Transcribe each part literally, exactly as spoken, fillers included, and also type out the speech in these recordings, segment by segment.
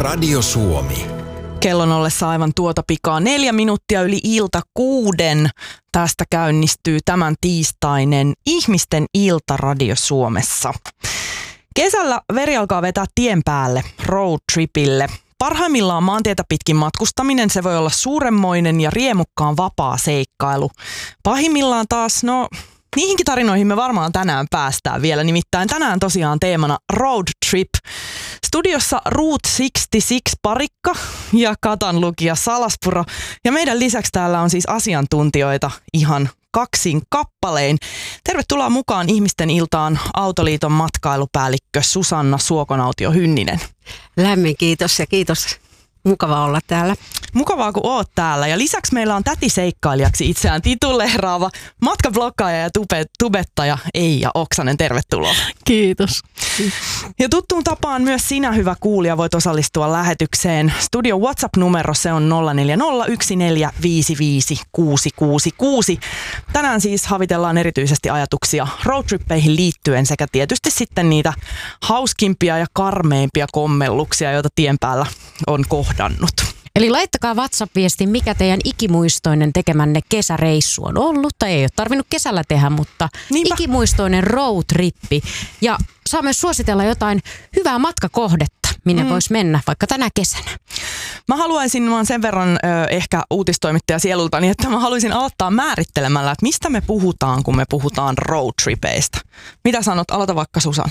Radio Suomi. Kellon ollessa aivan tuota pikaa neljä minuuttia yli ilta kuuden. Tästä käynnistyy tämän tiistainen Ihmisten ilta Radio Suomessa. Kesällä veri alkaa vetää tien päälle roadtripille. Parhaimmillaan maantietä pitkin matkustaminen se voi olla suuremmoinen ja riemukkaan vapaa seikkailu. Pahimmillaan taas, no niihinkin tarinoihin me varmaan tänään päästään vielä. Nimittäin tänään tosiaan teemana road trip. Studiossa Route kuusikymmentäkuusi Parikka ja Katan lukija Salaspuro. Ja meidän lisäksi täällä on siis asiantuntijoita ihan kaksin kappalein. Tervetuloa mukaan Ihmisten iltaan Autoliiton matkailupäällikkö Susanna Suokonautio-Hynninen. Lämmin kiitos ja kiitos. Mukava olla täällä. Mukavaa, kun oot täällä. Ja lisäksi meillä on tätiseikkailijaksi itseään tituleeraava matkabloggaaja ja tube, tubettaja Eija Oksanen. Tervetuloa. Kiitos. Ja tuttuun tapaan myös sinä, hyvä kuulija, voit osallistua lähetykseen. Studio WhatsApp-numero se on nolla neljä nolla yksi neljä viisi viisi kuusi kuusi kuusi. Tänään siis havitellaan erityisesti ajatuksia roadtrippeihin liittyen sekä tietysti sitten niitä hauskimpia ja karmeimpia kommelluksia, joita tien päällä on kohdannut. Eli laittakaa WhatsApp-viestiin, mikä teidän ikimuistoinen tekemänne kesäreissu on ollut. Tai ei ole tarvinnut kesällä tehdä, mutta Niinpä. ikimuistoinen roadtrippi. Ja saa myös suositella jotain hyvää matkakohdetta, minne mm. voisi mennä vaikka tänä kesänä. Mä haluaisin, mä oon sen verran ö, ehkä uutistoimittaja sielultani, että mä haluaisin aloittaa määrittelemällä, että mistä me puhutaan, kun me puhutaan roadtripeistä. Mitä sanot? Aloita vaikka Susanna.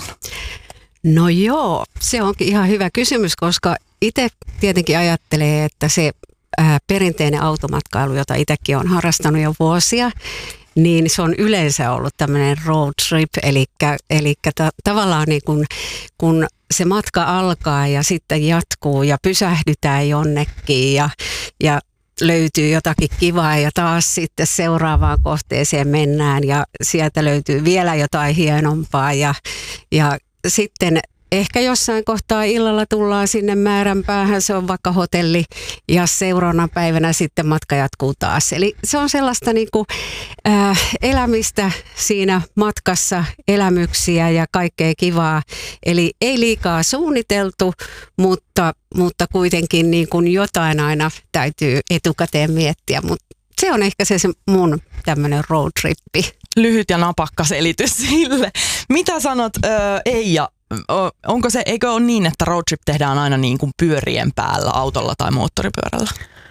No joo, se onkin ihan hyvä kysymys, koska itse tietenkin ajattelee, että se ää, perinteinen automatkailu, jota itsekin olen harrastanut jo vuosia, niin se on yleensä ollut tämmöinen road trip, eli, eli ta- tavallaan niin kun, kun se matka alkaa ja sitten jatkuu ja pysähdytään jonnekin ja, ja löytyy jotakin kivaa ja taas sitten seuraavaan kohteeseen mennään ja sieltä löytyy vielä jotain hienompaa ja, ja sitten ehkä jossain kohtaa illalla tullaan sinne määränpäähän, se on vaikka hotelli ja seuraavana päivänä sitten matka jatkuu taas. Eli se on sellaista niin kuin, äh, elämistä siinä matkassa, elämyksiä ja kaikkea kivaa. Eli ei liikaa suunniteltu, mutta, mutta kuitenkin niin kuin jotain aina täytyy etukäteen miettiä. Mutta se on ehkä se, se mun tämmöinen roadtrippi. Lyhyt ja napakka selitys sille. Mitä sanot äh, Eija? Onko se, eikö ole niin, että roadtrip tehdään aina niin kuin pyörien päällä, autolla tai moottoripyörällä?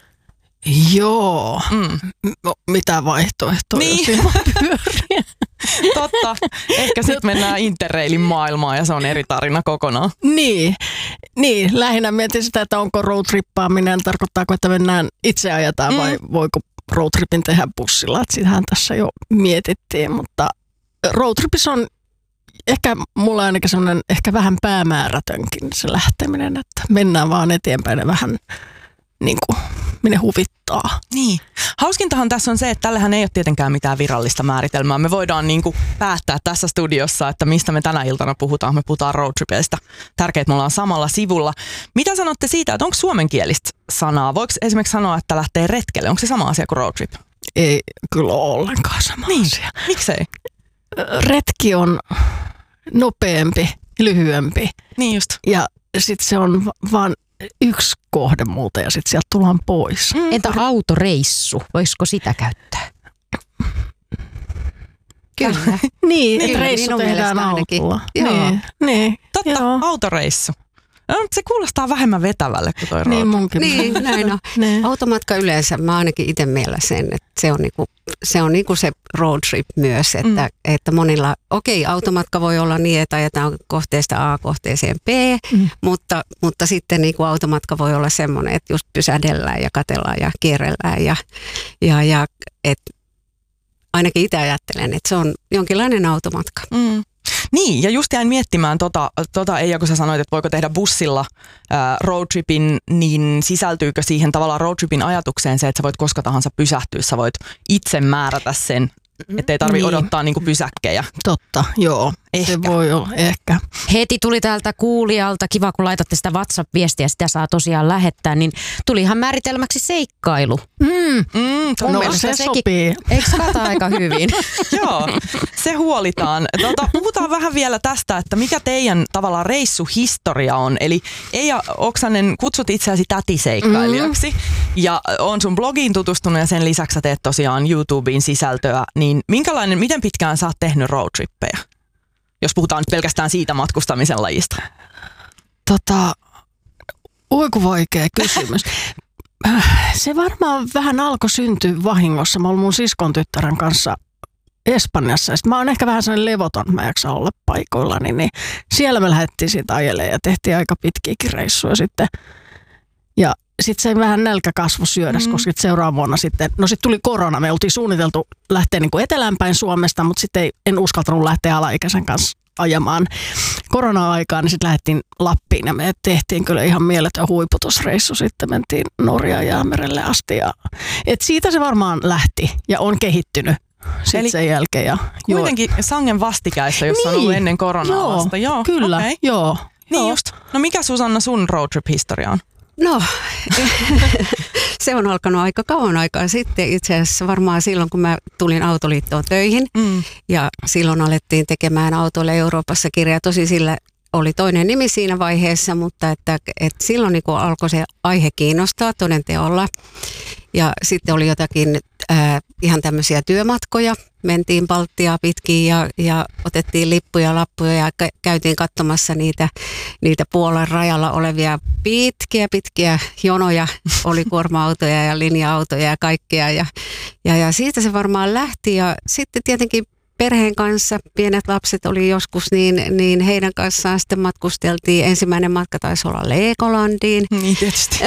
Joo. Mm. No, mitä vaihtoehtoja niin. siinä on pyöriä? Totta. Ehkä sitten mennään Interrailin maailmaan ja se on eri tarina kokonaan. Niin. niin. Lähinnä mietin sitä, että onko roadtrippaaminen, tarkoittaako, että mennään itse ajetaan mm. vai voiko roadtripin tehdä bussilla. Että sitähän tässä jo mietittiin, mutta roadtripissa on ehkä mulla on ainakin semmoinen ehkä vähän päämäärätönkin se lähteminen, että mennään vaan eteenpäin ja vähän niin kuin minne huvittaa. Niin. Hauskintahan tässä on se, että tällähän ei ole tietenkään mitään virallista määritelmää. Me voidaan niin kuin päättää tässä studiossa, että mistä me tänä iltana puhutaan. Me puhutaan roadtripeistä. Tärkeää, että me ollaan samalla sivulla. Mitä sanotte siitä, että onko suomenkielistä sanaa? Voiko esimerkiksi sanoa, että lähtee retkelle? Onko se sama asia kuin roadtrip? Ei kyllä ole ollenkaan sama niin. asia. Miksei? Retki on nopeampi, lyhyempi. Niin just. Ja sitten se on vaan yksi kohde multa ja sitten sieltä tullaan pois. Mm. Entä autoreissu? Voisiko sitä käyttää? Kyllä. niin, niin, reissu tehdään autolla. Niin, niin. Totta, joo. Autoreissu. No, se kuulostaa vähemmän vetävälle kuin toi Niin munkin. Niin, näin on. Niin. Automatka yleensä, mä ainakin itse miellä sen, että se on niinku, se on niinku se road trip myös, että, mm. että monilla, okei, okay, automatka voi olla niin, että ajetaan kohteesta A kohteeseen B, mm. mutta, mutta sitten niinku automatka voi olla semmoinen, että just pysähdellään ja katellaan ja kierrellään ja, ja, ja että ainakin itse ajattelen, että se on jonkinlainen automatka. Mm. Niin, ja just jäin miettimään tota, tota Eija, kun sä sanoit, että voiko tehdä bussilla ää, roadtripin, niin sisältyykö siihen tavallaan roadtripin ajatukseen se, että sä voit koska tahansa pysähtyä, sä voit itse määrätä sen, ettei tarvitse niin. odottaa niinku pysäkkejä. Totta, joo. Ehkä. Se voi olla, ehkä. Heti tuli täältä kuulijalta, kiva kun laitatte sitä WhatsApp-viestiä, sitä saa tosiaan lähettää, niin tuli ihan määritelmäksi seikkailu. Mm. Mm, Mun No, mielestä se sekin- sopii. Eikö kata aika hyvin? Joo, se huolitaan. Tota, puhutaan vähän vielä tästä, että mikä teidän tavallaan reissuhistoria on. Eli Eija Oksanen, kutsut itseäsi tätiseikkailijaksi mm. ja on sun blogiin tutustunut ja sen lisäksi sä teet tosiaan YouTubeen sisältöä. Niin minkälainen, miten pitkään sä oot tehnyt roadtrippejä? Jos puhutaan nyt pelkästään siitä matkustamisen lajista. Tota, oi kun vaikea kysymys. Se varmaan vähän alkoi syntyä vahingossa. Mä olin mun siskon tyttären kanssa Espanjassa. Sitten mä oon ehkä vähän sellainen levoton, mä en jaksa olla paikoillani. Niin siellä me lähdettiin siitä ajelemaan ja tehtiin aika pitkiäkin reissuja sitten. Ja sitten se vähän nälkä kasvoi syödessä, mm. koska seuraavana vuonna sitten, no sitten tuli korona. Me oltiin suunniteltu lähteä niin kuin eteläänpäin Suomesta, mutta sitten ei, en uskaltanut lähteä alaikäisen kanssa ajamaan korona-aikaan, niin sitten lähdettiin Lappiin ja me tehtiin kyllä ihan mieletön huiputusreissu. Sitten mentiin Norjaan Jäämerelle asti. Ja, et siitä se varmaan lähti ja on kehittynyt sitten sen jälkeen. Ja, Kuitenkin joo. sangen vastikäissä, jos niin. on ollut ennen koronaa joo, vasta. Joo, kyllä, okay. joo. Niin joo. just. No mikä Susanna sun roadtrip-historia on? No, se on alkanut aika kauan aikaa sitten. Itse asiassa varmaan silloin, kun mä tulin Autoliittoon töihin Mm. ja silloin alettiin tekemään autoille Euroopassa kirjaa. Tosi sillä oli toinen nimi siinä vaiheessa, mutta että, että silloin niin kun alkoi se aihe kiinnostaa toden teolla. Ja sitten oli jotakin äh, ihan tämmöisiä työmatkoja. Mentiin Baltiaa pitkin ja, ja otettiin lippuja, lappuja ja käytiin katsomassa niitä, niitä Puolan rajalla olevia pitkiä, pitkiä jonoja. Oli kuorma-autoja ja linja-autoja ja kaikkea. Ja, ja, ja siitä se varmaan lähti. Ja sitten tietenkin perheen kanssa, pienet lapset oli joskus, niin, niin heidän kanssaan sitten matkusteltiin. Ensimmäinen matka taisi olla Legolandiin. Niin tietysti.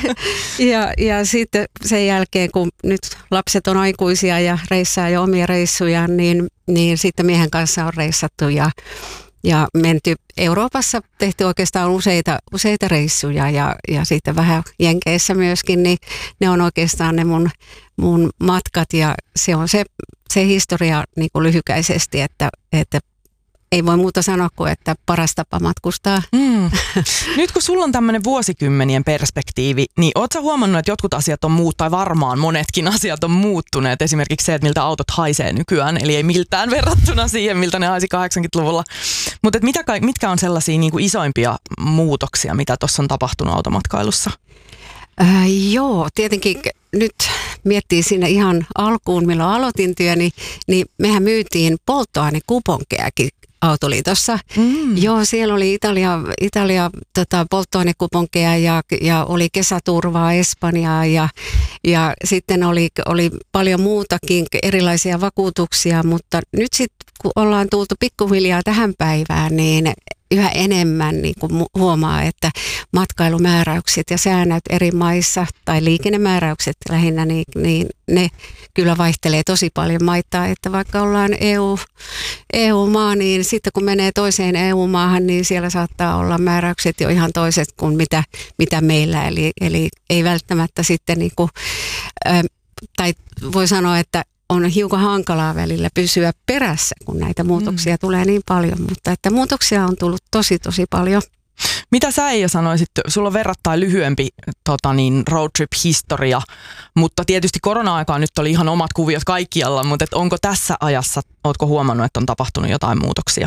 ja, ja sitten sen jälkeen, kun nyt lapset on aikuisia ja reissaa jo omia reissujaan, niin, niin sitten miehen kanssa on reissattu ja, ja menty Euroopassa, tehty oikeastaan useita, useita reissuja ja, ja sitten vähän Jenkeissä myöskin, niin ne on oikeastaan ne mun, mun matkat ja se on se, se historia niin kuin lyhykäisesti, että, että ei voi muuta sanoa kuin, että paras tapa matkustaa. Mm. Nyt kun sulla on tämmöinen vuosikymmenien perspektiivi, niin ootko sä huomannut, että jotkut asiat on muut, tai varmaan monetkin asiat on muuttuneet. Esimerkiksi se, että miltä autot haisee nykyään, eli ei miltään verrattuna siihen, miltä ne haisi kahdeksankymmentäluvulla. Mutta mitkä on sellaisia niin kuin isoimpia muutoksia, mitä tuossa on tapahtunut automatkailussa? Äh, joo, tietenkin nyt miettii sinne ihan alkuun, milloin aloitin työni, niin mehän myytiin polttoainekuponkejakin Autoliitossa. Mm. Joo, siellä oli Italia, Italia tota, polttoainekuponkeja ja, ja oli kesäturvaa Espanjaa ja, ja sitten oli, oli paljon muutakin erilaisia vakuutuksia, mutta nyt sitten kun ollaan tultu pikkuhiljaa tähän päivään, niin yhä enemmän niin kuin huomaa, että matkailumääräykset ja säännöt eri maissa tai liikennemääräykset lähinnä, niin, niin ne kyllä vaihtelee tosi paljon maittaa, että vaikka ollaan E U, E U-maa, niin sitten kun menee toiseen E U-maahan, niin siellä saattaa olla määräykset jo ihan toiset kuin mitä, mitä meillä, eli, eli ei välttämättä sitten niin kuin, äh, tai voi sanoa, että on hiukan hankalaa välillä pysyä perässä, kun näitä muutoksia mm. tulee niin paljon, mutta että muutoksia on tullut tosi, tosi paljon. Mitä sä Eija sanoisit? Sulla on verrattain lyhyempi tota niin, road trip-historia, mutta tietysti korona-aikaan nyt oli ihan omat kuviot kaikkialla, mutta et onko tässä ajassa, ootko huomannut, että on tapahtunut jotain muutoksia?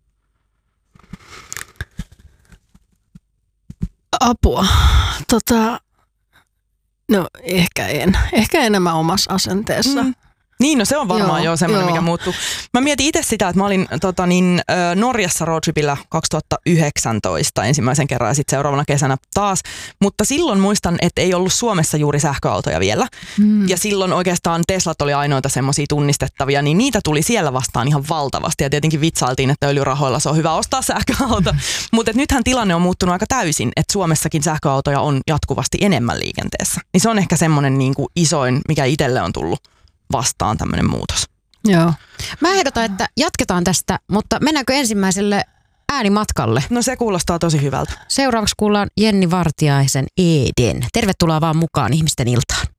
Apua. Tota, no ehkä en. Ehkä enemmän omassa asenteessa. Mm. Niin, no se on varmaan joo, jo semmoinen, joo. mikä muuttuu. Mä mietin itse sitä, että mä olin tota, niin, Norjassa roadtripillä kaksituhattayhdeksäntoista ensimmäisen kerran ja sitten seuraavana kesänä taas. Mutta silloin muistan, että ei ollut Suomessa juuri sähköautoja vielä. Mm. Ja silloin oikeastaan Teslat oli ainoita semmoisia tunnistettavia, niin niitä tuli siellä vastaan ihan valtavasti. Ja tietenkin vitsailtiin, että öljyrahoilla se on hyvä ostaa sähköauto. Mutta nythän tilanne on muuttunut aika täysin, että Suomessakin sähköautoja on jatkuvasti enemmän liikenteessä. Niin se on ehkä semmoinen niin kuin isoin, mikä itselle on tullut vastaan tämmöinen muutos. Joo. Mä ehdotan, että jatketaan tästä, mutta mennäänkö ensimmäiselle äänimatkalle? No se kuulostaa tosi hyvältä. Seuraavaksi kuullaan Jenni Vartiaisen Eden. Tervetuloa vaan mukaan ihmisten iltaan.